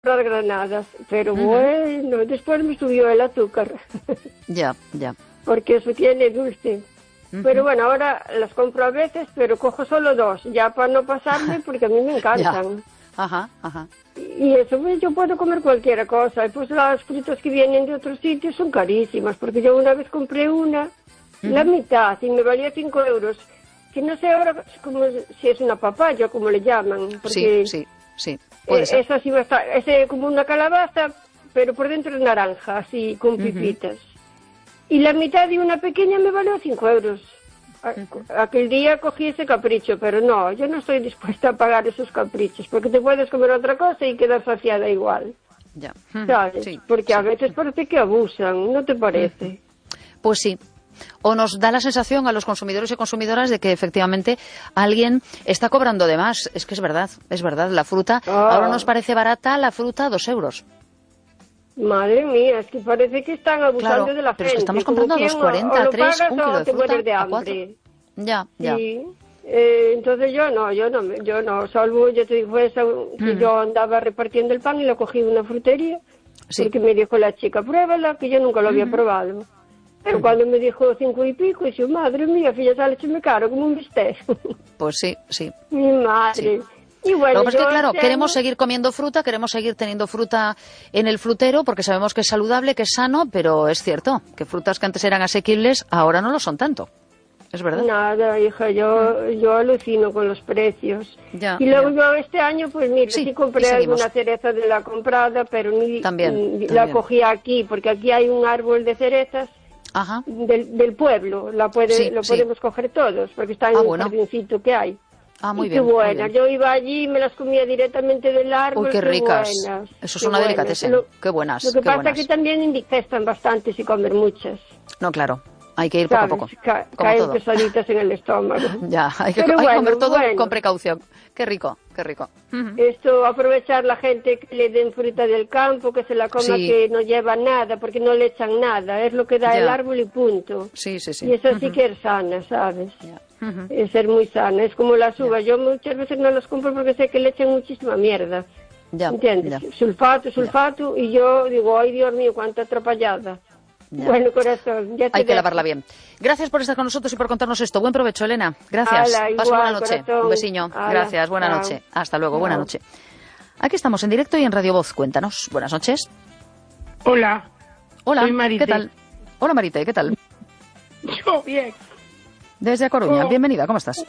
comprar granadas, pero bueno, después me subió el azúcar. Ya. Porque eso tiene dulce. Pero bueno, ahora las compro a veces, pero cojo solo 2, ya para no pasarme, porque a mí me encantan. Ajá. Y eso, pues, yo puedo comer cualquier cosa. Y pues las frutas que vienen de otros sitios son carísimas, porque yo una vez compré una, la mitad, y me valía 5 euros. Que no sé ahora como si es una papaya, como le llaman. Porque sí. Puede ser. esa sí va a estar, es como una calabaza, pero por dentro es naranja, así, con pipitas. Y la mitad de una pequeña me valió 5 euros. Aquel día cogí ese capricho, pero no, yo no estoy dispuesta a pagar esos caprichos, porque te puedes comer otra cosa y quedar saciada igual. Ya. ¿Sabes? Sí, porque a veces parece que abusan, ¿no te parece? Pues sí. O nos da la sensación a los consumidores y consumidoras de que efectivamente alguien está cobrando de más. Es que es verdad. La fruta, ahora nos parece barata la fruta 2 euros. Madre mía, es que parece que están abusando de la pero gente. Es que estamos comprando a 2,40, 3, un kilo de te fruta mueres de a hambre. 4. Ya. Sí. Entonces yo no, salvo, yo te digo, que yo andaba repartiendo el pan y lo cogí de una frutería, porque me dijo la chica, pruébala, que yo nunca lo había probado. Pero cuando me dijo 5 y pico, dije, madre mía, filla, sale me caro como un bistec. Pues sí. Mi madre. Sí. Y bueno, lo que pasa es que, claro, queremos seguir comiendo fruta, queremos seguir teniendo fruta en el frutero, porque sabemos que es saludable, que es sano, pero es cierto que frutas que antes eran asequibles, ahora no lo son tanto. Es verdad. Nada, hija, yo alucino con los precios. Y luego yo este año, pues mira, sí compré alguna cereza de la comprada, pero también. La cogí aquí, porque aquí hay un árbol de cerezas del pueblo. Lo podemos coger todos, porque está en un jardincito que hay. Muy bien. Qué buenas. Yo iba allí y me las comía directamente del árbol. Uy, qué ricas. Buenas, eso es una delicatessen. Qué buenas. Lo que pasa es que también indigestan bastante si comer muchas. No, claro. Hay que ir poco a poco. Caen pesaditas en el estómago. Ya, hay que comer todo con precaución. Qué rico. Esto, aprovechar la gente que le den fruta del campo, que se la coma, que no lleva nada, porque no le echan nada. Es lo que da el árbol y punto. Sí. Y eso sí que es sana, ¿sabes? Es ser muy sana. Es como las uvas. Yo muchas veces no las compro porque sé que le echan muchísima mierda. ¿Entiendes? Sulfato. Y yo digo, ay, Dios mío, cuánta atrapallada. Bueno, corazón, hay que lavarla bien. Gracias por estar con nosotros y por contarnos esto. Buen provecho, Elena. Gracias. Pasa buena noche. Corazón. Un besiño. Gracias. Buena noche. Hasta luego. Buena noche. Aquí estamos en directo y en Radio Voz. Cuéntanos. Buenas noches. Hola. Soy Marite. ¿Qué tal? Hola, Marite. ¿Qué tal? Yo bien. Desde A Coruña. Bienvenida. ¿Cómo estás?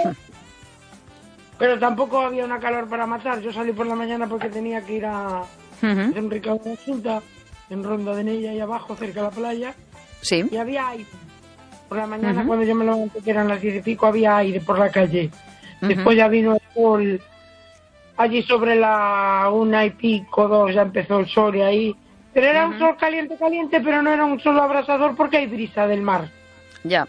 Pero tampoco había una calor para matar. Yo salí por la mañana porque tenía que ir a Enrique a una junta en Ronda de Nella, ahí abajo, cerca de la playa. Sí. Y había aire. Por la mañana, cuando yo me levanté, que eran las 10 y pico, había aire por la calle. Después ya vino el sol. Allí sobre la 1 y pico, 2, ya empezó el sol y ahí. Pero era un sol caliente, pero no era un sol abrasador porque hay brisa del mar. Ya.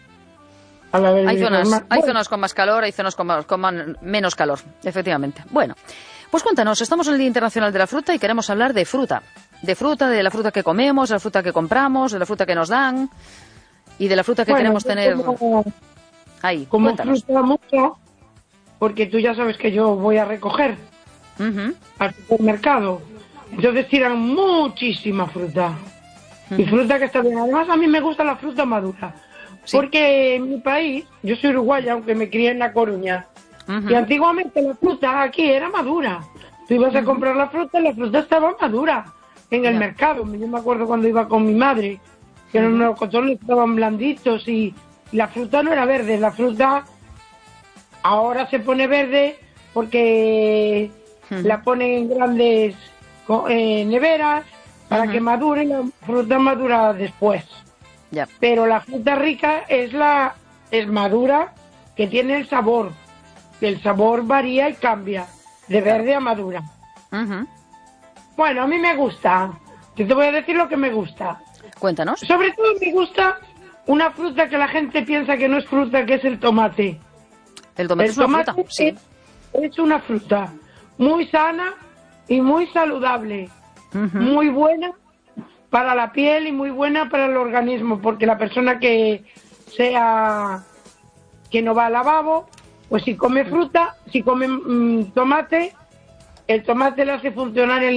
Hay zonas con más calor, hay zonas con menos calor, efectivamente. Bueno, pues cuéntanos, estamos en el Día Internacional de la Fruta y queremos hablar de fruta. De la fruta que comemos, de la fruta que compramos, de la fruta que nos dan y de la fruta que queremos tener ahí. Como fruta mucho, porque tú ya sabes que yo voy a recoger al supermercado. Entonces tiran muchísima fruta. Y fruta que está bien. Además, a mí me gusta la fruta madura. Porque en mi país, yo soy uruguaya, aunque me crié en La Coruña, y antiguamente la fruta aquí era madura. Tú ibas a comprar la fruta y la fruta estaba madura en el mercado. Yo me acuerdo cuando iba con mi madre, que los melocotones estaban blanditos y la fruta no era verde. La fruta ahora se pone verde porque la ponen en grandes neveras para que madure, y la fruta madura después. Pero la fruta rica es madura, que tiene el sabor. El sabor varía y cambia de verde a madura. Bueno, a mí me gusta. Yo te voy a decir lo que me gusta. Cuéntanos. Sobre todo me gusta una fruta que la gente piensa que no es fruta, que es el tomate. El tomate es una fruta, sí. Es una fruta muy sana y muy saludable. Muy buena para la piel y muy buena para el organismo, porque la persona que no va al lavabo, pues si come fruta, si come tomate, el tomate lo hace funcionar el